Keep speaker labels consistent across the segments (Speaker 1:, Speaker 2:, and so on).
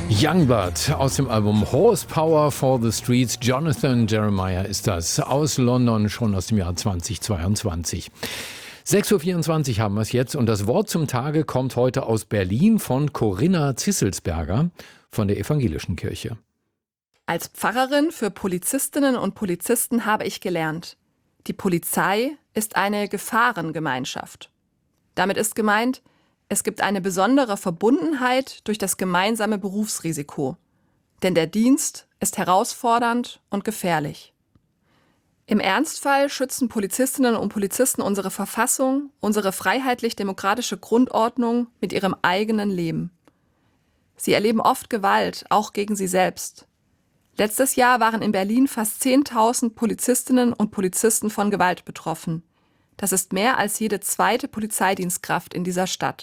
Speaker 1: Youngblood aus dem Album Horsepower for the Streets. Jonathan Jeremiah ist das, aus London, schon aus dem Jahr 2022. 6.24 Uhr haben wir es jetzt und das Wort zum Tage kommt heute aus Berlin von Corinna Zisselsberger von der Evangelischen Kirche.
Speaker 2: Als Pfarrerin für Polizistinnen und Polizisten habe ich gelernt, die Polizei ist eine Gefahrengemeinschaft. Damit ist gemeint, es gibt eine besondere Verbundenheit durch das gemeinsame Berufsrisiko. Denn der Dienst ist herausfordernd und gefährlich. Im Ernstfall schützen Polizistinnen und Polizisten unsere Verfassung, unsere freiheitlich-demokratische Grundordnung mit ihrem eigenen Leben. Sie erleben oft Gewalt, auch gegen sie selbst. Letztes Jahr waren in Berlin fast 10.000 Polizistinnen und Polizisten von Gewalt betroffen. Das ist mehr als jede zweite Polizeidienstkraft in dieser Stadt.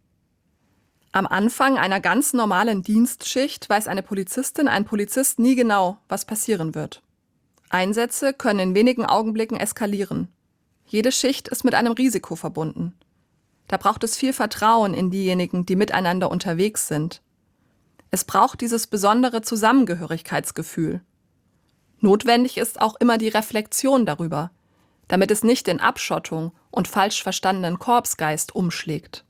Speaker 2: Am Anfang einer ganz normalen Dienstschicht weiß eine Polizistin, ein Polizist nie genau, was passieren wird. Einsätze können in wenigen Augenblicken eskalieren. Jede Schicht ist mit einem Risiko verbunden. Da braucht es viel Vertrauen in diejenigen, die miteinander unterwegs sind. Es braucht dieses besondere Zusammengehörigkeitsgefühl. Notwendig ist auch immer die Reflexion darüber, damit es nicht in Abschottung und falsch verstandenen Korpsgeist umschlägt.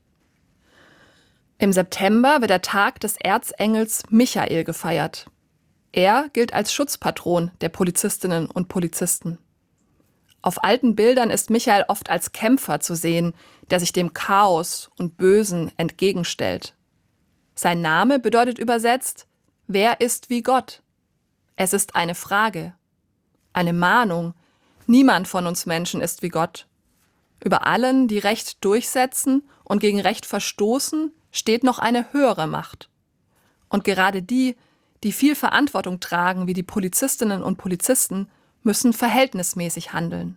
Speaker 2: Im September wird der Tag des Erzengels Michael gefeiert. Er gilt als Schutzpatron der Polizistinnen und Polizisten. Auf alten Bildern ist Michael oft als Kämpfer zu sehen, der sich dem Chaos und Bösen entgegenstellt. Sein Name bedeutet übersetzt: Wer ist wie Gott? Es ist eine Frage, eine Mahnung. Niemand von uns Menschen ist wie Gott. Über allen, die Recht durchsetzen und gegen Recht verstoßen, steht noch eine höhere Macht. Und gerade die, die viel Verantwortung tragen, wie die Polizistinnen und Polizisten, müssen verhältnismäßig handeln.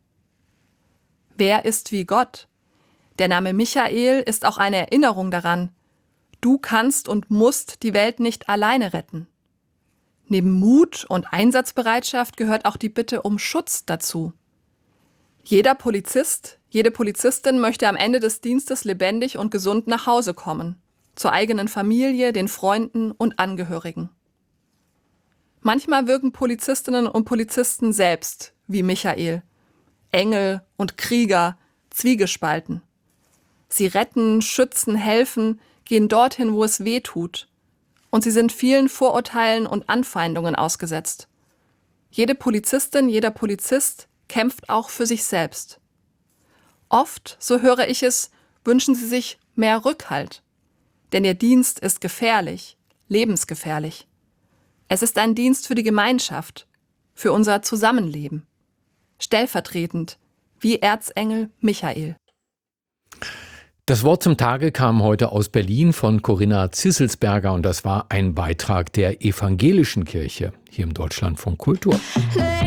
Speaker 2: Wer ist wie Gott? Der Name Michael ist auch eine Erinnerung daran: Du kannst und musst die Welt nicht alleine retten. Neben Mut und Einsatzbereitschaft gehört auch die Bitte um Schutz dazu. Jeder Polizist, jede Polizistin möchte am Ende des Dienstes lebendig und gesund nach Hause kommen, zur eigenen Familie, den Freunden und Angehörigen. Manchmal wirken Polizistinnen und Polizisten selbst wie Michael, Engel und Krieger, zwiegespalten. Sie retten, schützen, helfen, gehen dorthin, wo es weh tut. Und sie sind vielen Vorurteilen und Anfeindungen ausgesetzt. Jede Polizistin, jeder Polizist kämpft auch für sich selbst. Oft, so höre ich es, wünschen sie sich mehr Rückhalt. Denn ihr Dienst ist gefährlich, lebensgefährlich. Es ist ein Dienst für die Gemeinschaft, für unser Zusammenleben. Stellvertretend, wie Erzengel Michael.
Speaker 1: Das Wort zum Tage kam heute aus Berlin von Corinna Zisselsberger und das war ein Beitrag der Evangelischen Kirche hier im Deutschlandfunk Kultur.